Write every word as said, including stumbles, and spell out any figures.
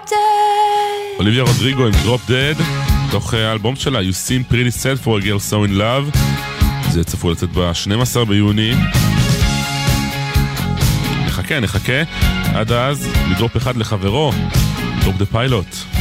drop dead. אוליביה רודריגו עם Drop Dead, תוך האלבום שלה You Seem Pretty Sad for a Girl So in Love. זה צפוי לצאת ב-שנים עשר ביוני. נחכה, נחכה. עד אז, לדרופ אחד לחברו, Drop the Pilot.